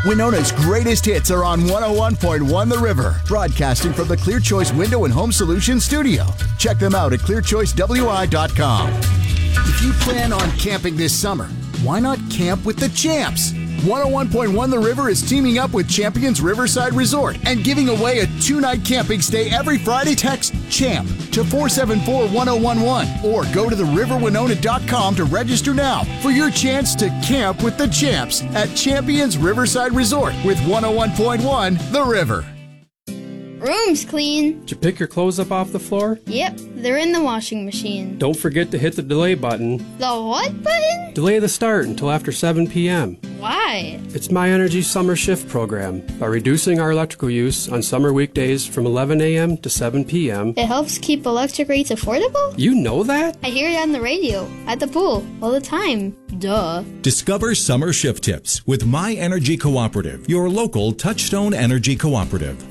Winona's greatest hits are on 101.1 The River, broadcasting from the Clear Choice Window and Home Solutions studio. Check them out at clearchoicewi.com. If you plan on camping this summer, why not camp with the champs? 101.1 The River is teaming up with Champions Riverside Resort and giving away a 2-night camping stay every Friday. Text CHAMP to 474-1011 or go to theriverwinona.com to register now for your chance to camp with the champs at Champions Riverside Resort with 101.1 The River. Room's clean. Did you pick your clothes up off the floor? Yep, they're in the washing machine. Don't forget to hit the delay button. The what button? Delay the start until after 7 p.m. Why? It's My Energy Summer Shift program. By reducing our electrical use on summer weekdays from 11 a.m. to 7 p.m. It helps keep electric rates affordable? You know that? I hear it on the radio, at the pool, all the time. Duh. Discover summer shift tips with My Energy Cooperative, your local Touchstone Energy Cooperative.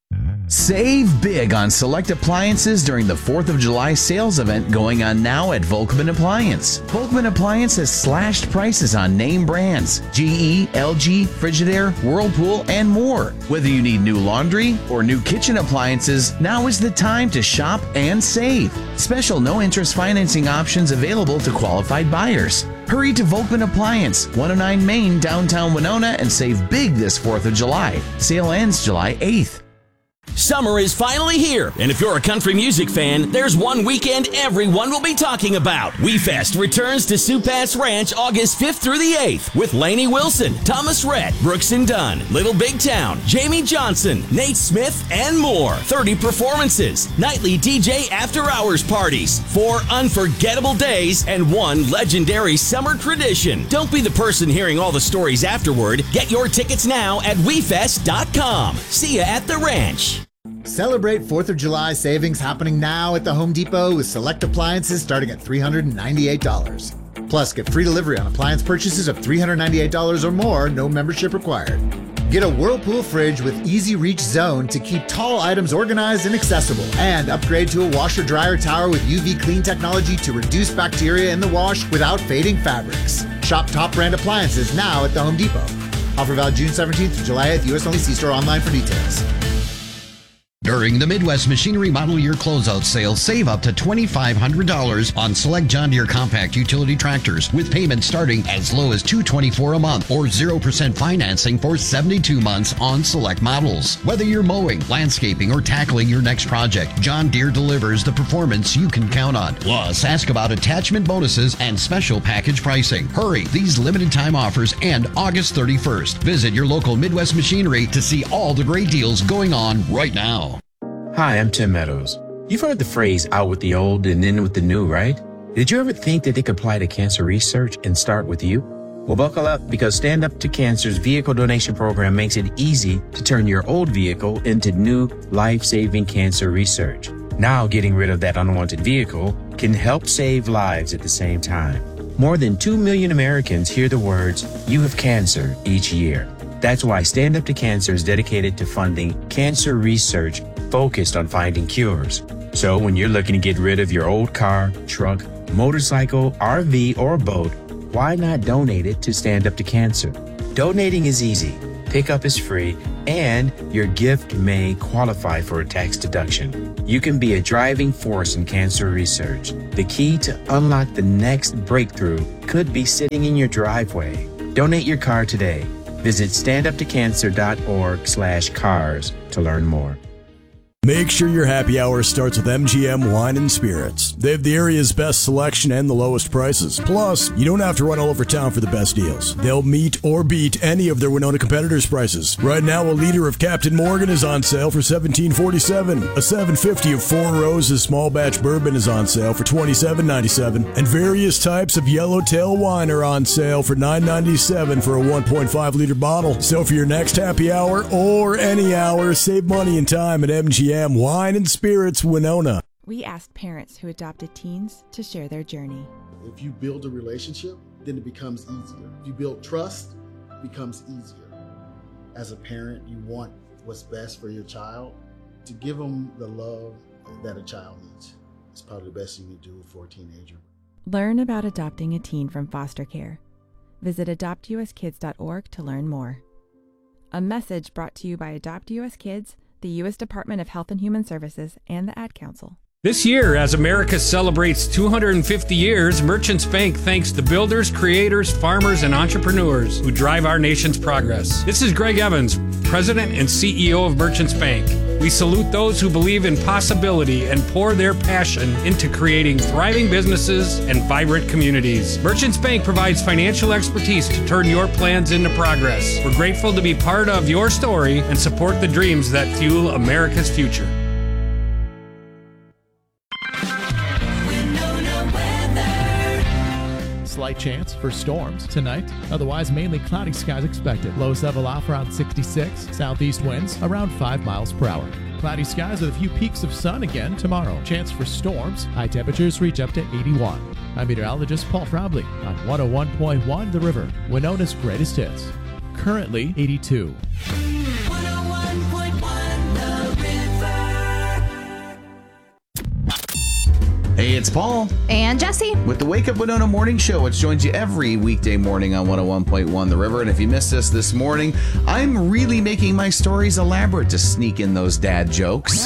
Save big on select appliances during the 4th of July sales event going on now at Volkman Appliance. Volkman Appliance has slashed prices on name brands, GE, LG, Frigidaire, Whirlpool, and more. Whether you need new laundry or new kitchen appliances, now is the time to shop and save. Special no-interest financing options available to qualified buyers. Hurry to Volkman Appliance, 109 Main, downtown Winona, and save big this 4th of July. Sale ends July 8th. Summer is finally here, and if you're a country music fan, there's one weekend everyone will be talking about. WeFest returns to Sioux Pass Ranch August 5th through the 8th with Lainey Wilson, Thomas Rhett, Brooks and Dunn, Little Big Town, Jamie Johnson, Nate Smith, and more. 30 performances, nightly DJ after-hours parties, 4 unforgettable days, and 1 legendary summer tradition. Don't be the person hearing all the stories afterward. Get your tickets now at WeFest.com. See ya at the ranch. Celebrate 4th of July savings happening now at the Home Depot with select appliances starting at $398. Plus, get free delivery on appliance purchases of $398 or more, no membership required. Get a Whirlpool fridge with Easy Reach Zone to keep tall items organized and accessible. And upgrade to a washer-dryer tower with UV clean technology to reduce bacteria in the wash without fading fabrics. Shop top brand appliances now at the Home Depot. Offer valid June 17th to July 8th. U.S. only. See store online for details. During the Midwest Machinery Model Year Closeout Sale, save up to $2,500 on select John Deere compact utility tractors with payments starting as low as $224 a month or 0% financing for 72 months on select models. Whether you're mowing, landscaping, or tackling your next project, John Deere delivers the performance you can count on. Plus, ask about attachment bonuses and special package pricing. Hurry, these limited time offers end August 31st. Visit your local Midwest Machinery to see all the great deals going on right now. Hi, I'm Tim Meadows. You've heard the phrase out with the old and in with the new, right? Did you ever think that they could apply to cancer research and start with you? Well, buckle up because Stand Up to Cancer's vehicle donation program makes it easy to turn your old vehicle into new life-saving cancer research. Now, getting rid of that unwanted vehicle can help save lives at the same time. More than 2 million Americans hear the words, "You have cancer," each year. That's why Stand Up to Cancer is dedicated to funding cancer research focused on finding cures. So when you're looking to get rid of your old car, truck, motorcycle, RV, or boat, why not donate it to Stand Up to Cancer? Donating is easy, pickup is free, and your gift may qualify for a tax deduction. You can be a driving force in cancer research. The key to unlock the next breakthrough could be sitting in your driveway. Donate your car today. Visit standuptocancer.org/cars to learn more. Make sure your happy hour starts with MGM Wine and Spirits. They have the area's best selection and the lowest prices. Plus, you don't have to run all over town for the best deals. They'll meet or beat any of their Winona competitors' prices. Right now, a liter of Captain Morgan is on sale for $17.47. A $7.50 of Four Roses small batch bourbon is on sale for $27.97. And various types of Yellowtail wine are on sale for $9.97 for a 1.5-liter bottle. So for your next happy hour or any hour, save money and time at MGM Wine and Spirits Winona. We asked parents who adopted teens to share their journey. If you build a relationship, then it becomes easier. If you build trust, it becomes easier. As a parent, you want what's best for your child. To give them the love that a child needs is probably the best you can do for a teenager. Learn about adopting a teen from foster care. Visit adoptuskids.org to learn more. A message brought to you by Adopt US Kids, the U.S. Department of Health and Human Services, and the Ad Council. This year, as America celebrates 250 years, Merchants Bank thanks the builders, creators, farmers, and entrepreneurs who drive our nation's progress. This is Greg Evans, President and CEO of Merchants Bank. We salute those who believe in possibility and pour their passion into creating thriving businesses and vibrant communities. Merchants Bank provides financial expertise to turn your plans into progress. We're grateful to be part of your story and support the dreams that fuel America's future. Slight chance for storms tonight. Otherwise, mainly cloudy skies expected. Lows level off around 66. Southeast winds around 5 miles per hour. Cloudy skies with a few peaks of sun again tomorrow. Chance for storms. High temperatures reach up to 81. I'm meteorologist Paul Frobley on 101.1 The River, Winona's greatest hits. Currently 82. 101.1 The River. Hey, it's Paul. And Jesse. With the Wake Up Winona Morning Show, which joins you every weekday morning on 101.1 The River. And if you missed us this morning, I'm really making my stories elaborate to sneak in those dad jokes.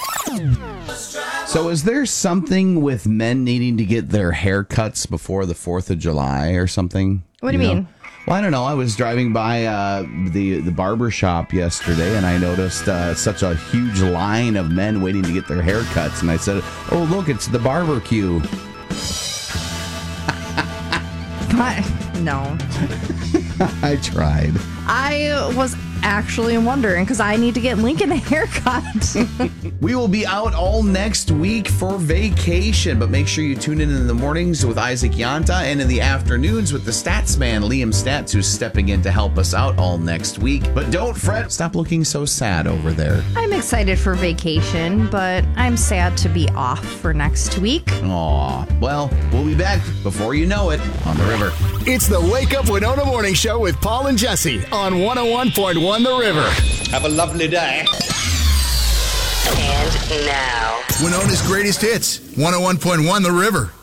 So is there something with men needing to get their haircuts before the 4th of July or something? What do you mean? Well, I don't know. I was driving by the barber shop yesterday, and I noticed such a huge line of men waiting to get their haircuts. And I said, "Oh, look, it's the barbecue." No. I tried. I was actually wondering because I need to get Lincoln a haircut. We will be out all next week for vacation, but make sure you tune in the mornings with Isaac Yanta and in the afternoons with the stats man, Liam Stats, who's stepping in to help us out all next week. But don't fret. Stop looking so sad over there. I'm excited for vacation, but I'm sad to be off for next week. Aw. Well, we'll be back before you know it on The River. It's the Wake Up Winona Morning Show with Paul and Jesse on 101.1 The River. Have a lovely day. And now, Winona's greatest hits, 101.1 The River.